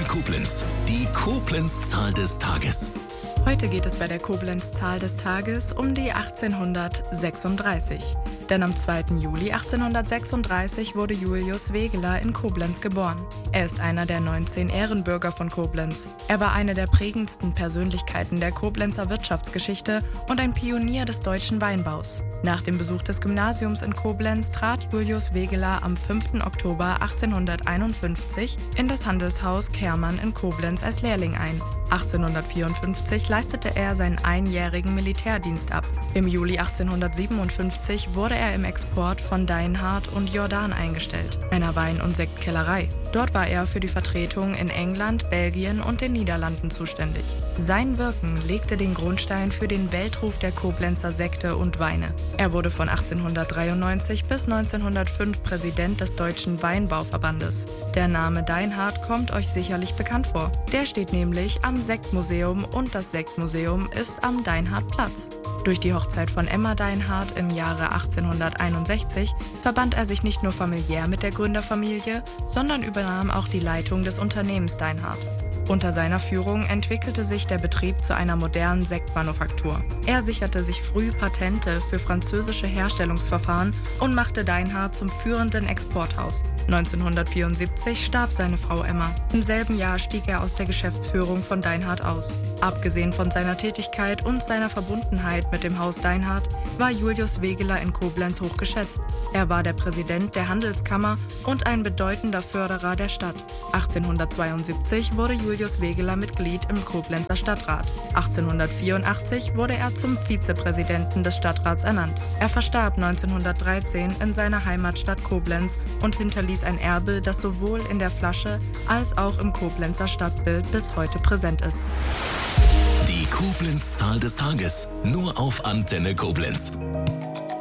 Koblenz. Die Koblenz-Zahl des Tages. Heute geht es bei der Koblenz-Zahl des Tages um die 1836. Denn am 2. Juli 1836 wurde Julius Wegeler in Koblenz geboren. Er ist einer der 19 Ehrenbürger von Koblenz. Er war eine der prägendsten Persönlichkeiten der Koblenzer Wirtschaftsgeschichte und ein Pionier des deutschen Weinbaus. Nach dem Besuch des Gymnasiums in Koblenz trat Julius Wegeler am 5. Oktober 1851 in das Handelshaus Kehrmann in Koblenz als Lehrling ein. 1854 leistete er seinen einjährigen Militärdienst ab. Im Juli 1857 wurde er im Export von Deinhard und Jordan eingestellt, einer Wein- und Sektkellerei. Dort war er für die Vertretung in England, Belgien und den Niederlanden zuständig. Sein Wirken legte den Grundstein für den Weltruf der Koblenzer Sekte und Weine. Er wurde von 1893 bis 1905 Präsident des Deutschen Weinbauverbandes. Der Name Deinhard kommt euch sicherlich bekannt vor. Der steht nämlich am Sektmuseum und das Sektmuseum ist am Deinhardplatz. Durch die Hochzeit von Emma Deinhard im Jahre 1861 verband er sich nicht nur familiär mit der Gründerfamilie, sondern übernahm auch die Leitung des Unternehmens Deinhard. Unter seiner Führung entwickelte sich der Betrieb zu einer modernen Sektmanufaktur. Er sicherte sich früh Patente für französische Herstellungsverfahren und machte Deinhard zum führenden Exporthaus. 1974 starb seine Frau Emma. Im selben Jahr stieg er aus der Geschäftsführung von Deinhard aus. Abgesehen von seiner Tätigkeit und seiner Verbundenheit mit dem Haus Deinhard war Julius Wegeler in Koblenz hochgeschätzt. Er war der Präsident der Handelskammer und ein bedeutender Förderer der Stadt. 1872 wurde Julius Wegeler Mitglied im Koblenzer Stadtrat. 1884 wurde er zum Vizepräsidenten des Stadtrats ernannt. Er verstarb 1913 in seiner Heimatstadt Koblenz und hinterließ ein Erbe, das sowohl in der Flasche als auch im Koblenzer Stadtbild bis heute präsent ist. Die Koblenz-Zahl des Tages. Nur auf Antenne Koblenz.